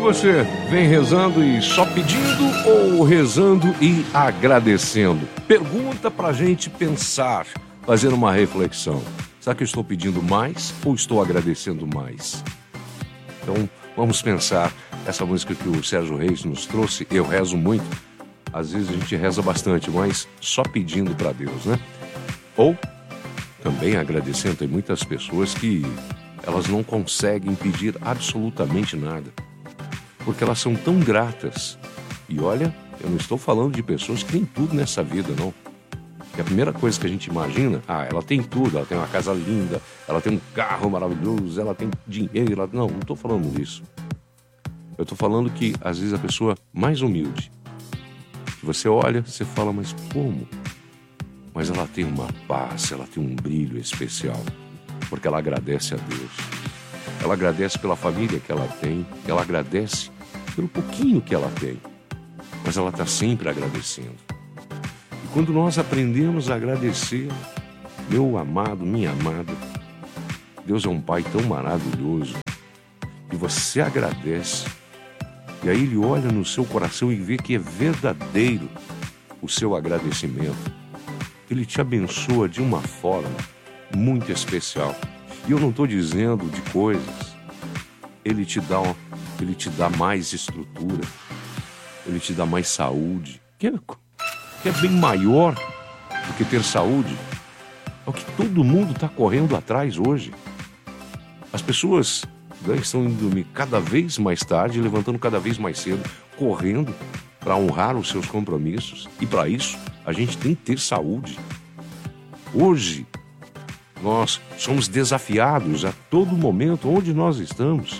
você vem rezando e só pedindo ou rezando e agradecendo? Pergunta pra gente pensar, fazer uma reflexão. Será que eu estou pedindo mais ou estou agradecendo mais? Então, vamos pensar. Essa música que o Sérgio Reis nos trouxe, eu rezo muito. Às vezes a gente reza bastante, mas só pedindo para Deus, né? Ou também agradecendo. Tem muitas pessoas que elas não conseguem pedir absolutamente nada, porque elas são tão gratas. E olha, eu não estou falando de pessoas que têm tudo nessa vida, não. E a primeira coisa que a gente imagina, ela tem tudo, ela tem uma casa linda, ela tem um carro maravilhoso, ela tem dinheiro, não estou falando disso. Eu estou falando que, às vezes, a pessoa mais humilde, que você olha, você fala, mas como? Mas ela tem uma paz, ela tem um brilho especial, porque ela agradece a Deus. Ela agradece pela família que ela tem, ela agradece pelo pouquinho que ela tem, mas ela está sempre agradecendo. E quando nós aprendemos a agradecer, meu amado, minha amada, Deus é um Pai tão maravilhoso, e você agradece, e aí Ele olha no seu coração e vê que é verdadeiro o seu agradecimento. Ele te abençoa de uma forma muito especial. E eu não estou dizendo de coisas. Ele te dá mais estrutura, Ele te dá mais saúde, que é bem maior do que ter saúde. É o que todo mundo está correndo atrás hoje. As pessoas estão indo dormir cada vez mais tarde, levantando cada vez mais cedo, correndo para honrar os seus compromissos. E para isso, a gente tem que ter saúde. Hoje, nós somos desafiados a todo momento, onde nós estamos.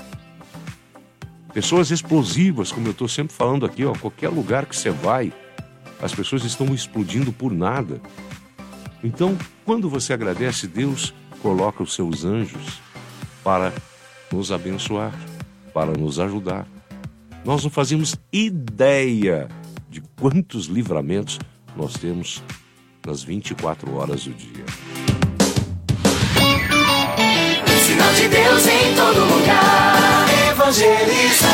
Pessoas explosivas, como eu estou sempre falando aqui, qualquer lugar que você vai, as pessoas estão explodindo por nada. Então, quando você agradece, Deus coloca os seus anjos para nos abençoar, para nos ajudar. Nós não fazemos ideia de quantos livramentos nós temos nas 24 horas do dia. Sinal de Deus em todo lugar, evangelizar.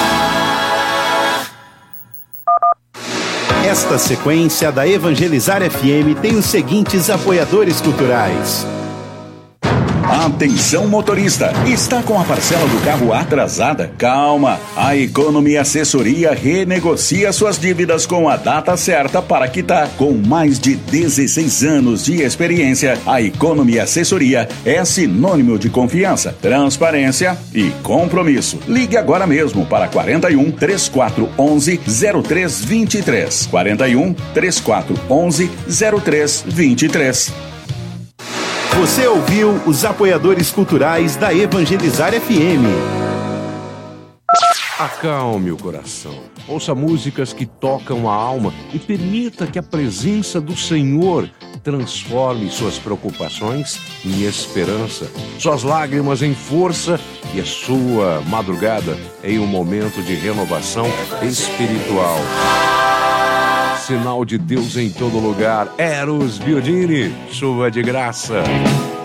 Esta sequência da Evangelizar FM tem os seguintes apoiadores culturais. Atenção motorista, está com a parcela do carro atrasada? Calma, a Economy Assessoria renegocia suas dívidas com a data certa para quitar. Com mais de 16 anos de experiência, a Economy Assessoria é sinônimo de confiança, transparência e compromisso. Ligue agora mesmo para 41 3411 0323. 41 3411 0323. Você ouviu os apoiadores culturais da Evangelizar FM. Acalme o coração. Ouça músicas que tocam a alma e permita que a presença do Senhor transforme suas preocupações em esperança, suas lágrimas em força e a sua madrugada em um momento de renovação espiritual. Sinal de Deus em todo lugar. Eros Biodini, chuva de graça.